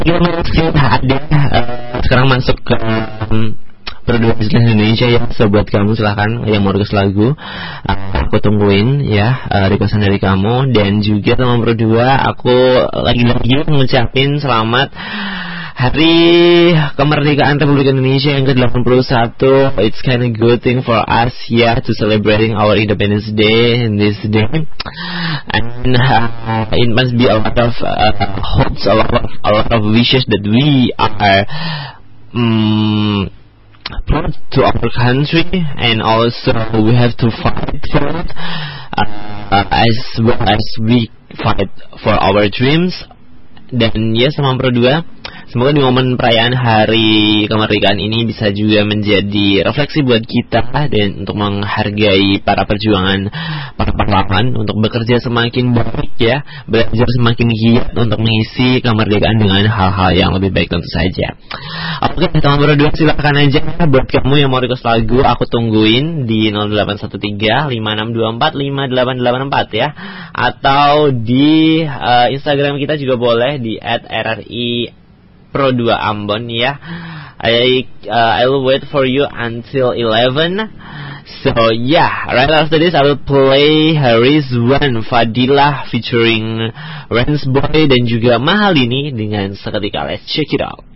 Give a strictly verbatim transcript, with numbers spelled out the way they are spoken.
Kita ada uh, sekarang masuk ke um, Produk Bisnis Indonesia ya. So buat kamu silahkan yang mau request lagu, uh, aku tungguin ya uh, requestan dari kamu. Dan juga teman berdua, aku lagi-lagi mengucapin selamat Hari Kemerdekaan Republik Indonesia yang ke delapan puluh satu. It's kind of good thing for us ya, yeah, to celebrating our Independence Day in this day. And uh, it must be a lot of uh, hopes, a lot of, a lot of wishes that we are um, proud to our country, and also we have to fight for it, uh, as well as we fight for our dreams. Dan ya, sama berdua, semoga di momen perayaan Hari Kemerdekaan ini bisa juga menjadi refleksi buat kita dan untuk menghargai para perjuangan para pahlawan, untuk bekerja semakin baik ya, belajar semakin giat untuk mengisi kemerdekaan dengan hal-hal yang lebih baik tentu saja. Oke, teman berdua, silakan aja buat kamu yang mau request lagu, aku tungguin di nol delapan satu tiga lima enam dua empat lima delapan delapan empat ya, atau di uh, Instagram kita juga boleh di at r r i pro dua ambon ya. I uh, I will wait for you until eleven. So yeah, right after this I will play Rizwan Fadilah featuring Rance Boy dan juga Mahalini dengan Seketika. Let's check it out.